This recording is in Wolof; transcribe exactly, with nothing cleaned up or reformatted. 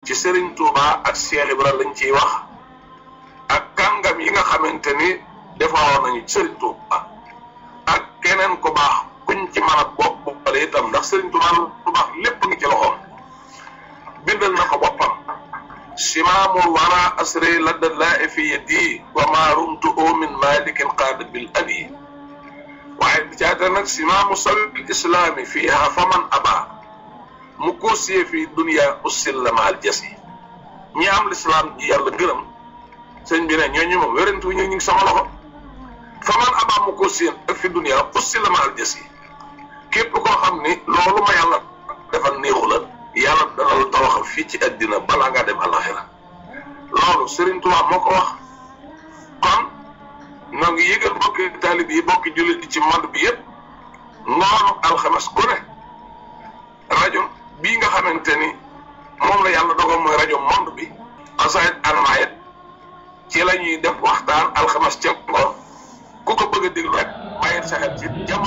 ci Serigne Touba ak Cheikh Ibra lañ ciy wax ak kàngam yi nga xamante ni defaroon nañu Serigne Touba ak keneen ku baax kuñ ci mën a bopp boppale itam ndax Serigne Touba lu baax lépp ngi ci loxoom bindal na ko boppam simaamul wara asri ladda laa fi yadi wa ma rumtu min malikin qaada bil abi waaye bi caata nag simaamu sabil islaami fiiha faman aba mu koosiyee fii dunia ussil la maal jas yi ñi am lislaam ji yàlla gërëm sëñ bi ne ñooñu moom wérantu ñu ngi sama loxo faman aba mu koosiyee ak fi dunia ussil la maal jas yi képp koo xam ni loolu ma yàlla defal néexu la yàlla dana la tawaxal fii ci àddina balaa ngaa dem àllaxira loolu Serigne Touba moo ko wax kon noo ngi yëgal bokki taalib yi bokki jullit yi ci monde bi yëpp ngoonu alxames ku ne rajo bii nga xamante ni moom la yàlla dogal mooy rajo monde bi xasaayid almaayid ci la ñuy def waxtaan alxames ca ngoon ku ko bëgg a déglu rek bàyyil sa xel ci jamono